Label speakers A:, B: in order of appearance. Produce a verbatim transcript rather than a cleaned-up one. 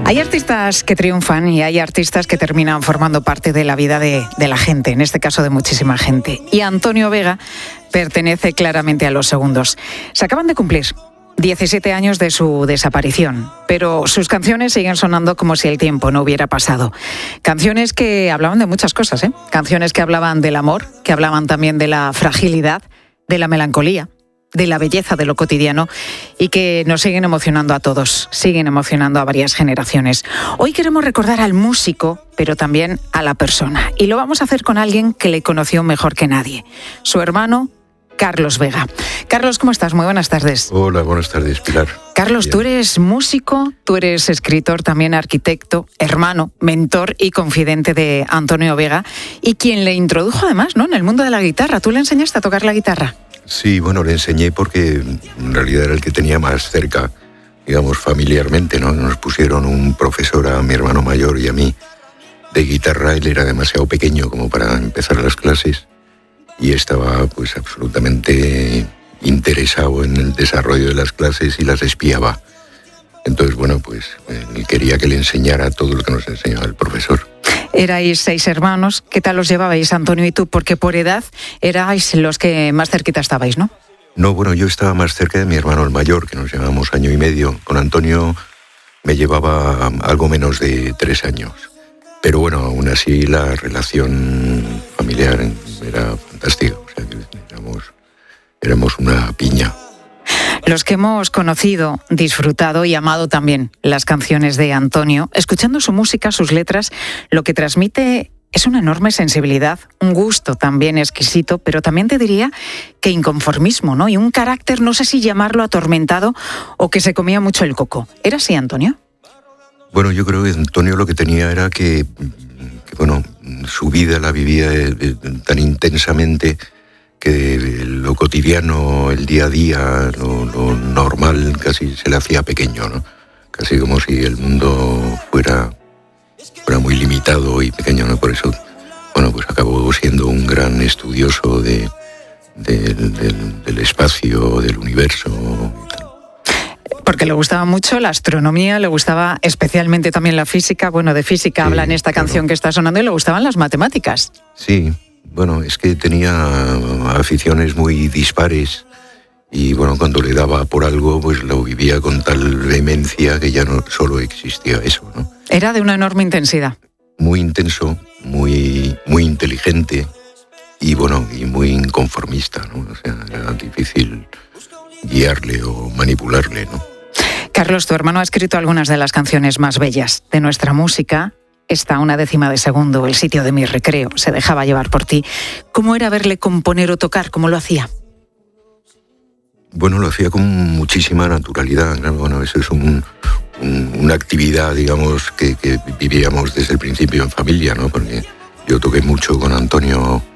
A: Hay artistas que triunfan y hay artistas que terminan formando parte de la vida de, de la gente, en este caso de muchísima gente. Y Antonio Vega pertenece claramente a los segundos. Se acaban de cumplir diecisiete años de su desaparición, pero sus canciones siguen sonando como si el tiempo no hubiera pasado. Canciones que hablaban de muchas cosas, ¿eh? Canciones que hablaban del amor, que hablaban también de la fragilidad, de la melancolía, de la belleza de lo cotidiano y que nos siguen emocionando a todos, siguen emocionando a varias generaciones. Hoy queremos recordar al músico, pero también a la persona. Y lo vamos a hacer con alguien que le conoció mejor que nadie, su hermano Carlos Vega. Carlos, ¿cómo estás? Muy buenas tardes.
B: Hola, buenas tardes, Pilar.
A: Carlos,
B: Bien.
A: Tú eres músico, tú eres escritor, también arquitecto, hermano, mentor y confidente de Antonio Vega, y quien le introdujo además, ¿no?, en el mundo de la guitarra. ¿Tú le enseñaste a tocar la guitarra?
B: Sí, bueno, le enseñé porque en realidad era el que tenía más cerca, digamos, familiarmente, ¿no? Nos pusieron un profesor a mi hermano mayor y a mí de guitarra. Él era demasiado pequeño como para empezar las clases y estaba pues absolutamente interesado en el desarrollo de las clases y las espiaba. Entonces, bueno, pues él quería que le enseñara todo lo que nos enseñaba el profesor.
A: Erais seis hermanos. ¿Qué tal os llevabais, Antonio y tú? Porque por edad erais los que más cerquita estabais, ¿no?
B: No, bueno, yo estaba más cerca de mi hermano el mayor, que nos llevábamos año y medio. Con Antonio me llevaba algo menos de tres años. Pero bueno, aún así la relación familiar era fantástica. O sea, que éramos, éramos una piña.
A: Los que hemos conocido, disfrutado y amado también las canciones de Antonio, escuchando su música, sus letras, lo que transmite es una enorme sensibilidad, un gusto también exquisito, pero también te diría que inconformismo, ¿no? Y un carácter, no sé si llamarlo atormentado o que se comía mucho el coco. ¿Era así, Antonio?
B: Bueno, yo creo que Antonio lo que tenía era que, que bueno, su vida la vivía tan intensamente que lo cotidiano, el día a día, lo, lo normal, casi se le hacía pequeño, ¿no? Casi como si el mundo fuera, fuera muy limitado y pequeño, ¿no? Por eso, bueno, pues acabó siendo un gran estudioso de, de, del, del espacio, del universo.
A: Porque le gustaba mucho la astronomía, le gustaba especialmente también la física. Bueno, de física sí, habla en esta claro. canción que está sonando, y le gustaban las matemáticas.
B: Sí. Bueno, es que tenía aficiones muy dispares y bueno, cuando le daba por algo, pues lo vivía con tal vehemencia que ya no solo existía eso, ¿no?
A: Era de una enorme intensidad.
B: Muy intenso, muy, muy inteligente y bueno, y muy inconformista, ¿no? O sea, era difícil guiarle o manipularle, ¿no?
A: Carlos, tu hermano ha escrito algunas de las canciones más bellas de nuestra música. Esta, Una décima de segundo, El sitio de mi recreo, Se dejaba llevar por ti. ¿Cómo era verle componer o tocar? ¿Cómo lo hacía?
B: Bueno, lo hacía con muchísima naturalidad. Bueno, eso es un, un, una actividad, digamos, que, que vivíamos desde el principio en familia, ¿no? Porque yo toqué mucho con Antonio